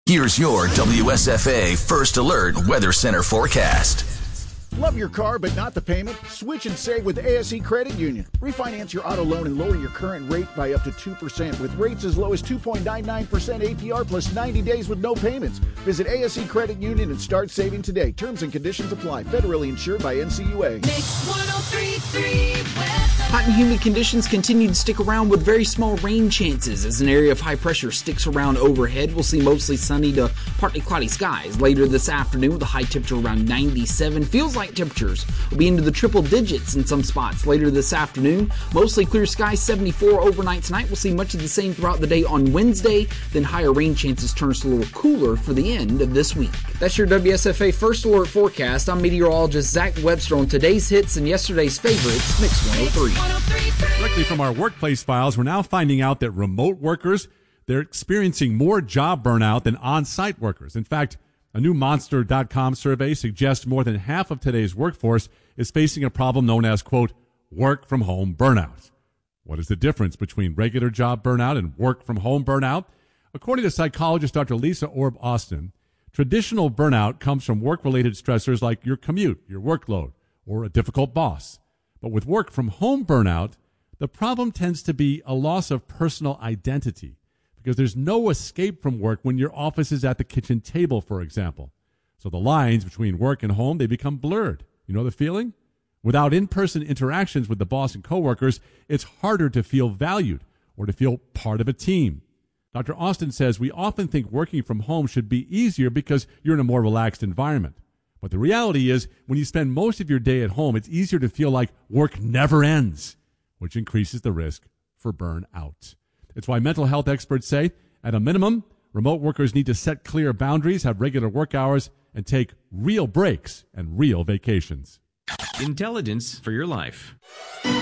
Here's your WSFA First Alert Weather Center forecast. Love your car but not the payment? Switch and save with ASE Credit Union. Refinance your auto loan and lower your current rate by up to 2% with rates as low as 2.99% APR plus 90 days with no payments. Visit ASE Credit Union and start saving today. Terms and conditions apply. Federally insured by NCUA. Mix 103.3 weather. Hot and humid conditions continue to stick around with very small rain chances as an area of high pressure sticks around overhead. We'll see mostly sunny to partly cloudy skies later this afternoon with a high temperature around 97. Feels like temperatures will be into the triple digits in some spots later this afternoon. Mostly clear skies, 74 overnight tonight. We'll see much of the same throughout the day on Wednesday. Then higher rain chances turns to a little cooler for the end of this week. That's your WSFA First Alert forecast. I'm meteorologist Zach Webster on today's hits and yesterday's favorites, Mix 103. Directly from our workplace files, we're now finding out that remote workers, they're experiencing more job burnout than on-site workers. In fact, a new Monster.com survey suggests more than half of today's workforce is facing a problem known as, quote, work-from-home burnout. What is the difference between regular job burnout and work-from-home burnout? According to psychologist Dr. Lisa Orb Austin, traditional burnout comes from work-related stressors like your commute, your workload, or a difficult boss. But with work-from-home burnout, the problem tends to be a loss of personal identity because there's no escape from work when your office is at the kitchen table, for example. So the lines between work and home, they become blurred. You know the feeling? Without in-person interactions with the boss and coworkers, it's harder to feel valued or to feel part of a team. Dr. Austin says we often think working from home should be easier because you're in a more relaxed environment. But the reality is, when you spend most of your day at home, it's easier to feel like work never ends, which increases the risk for burnout. It's why mental health experts say, at a minimum, remote workers need to set clear boundaries, have regular work hours, and take real breaks and real vacations. Intelligence for your life.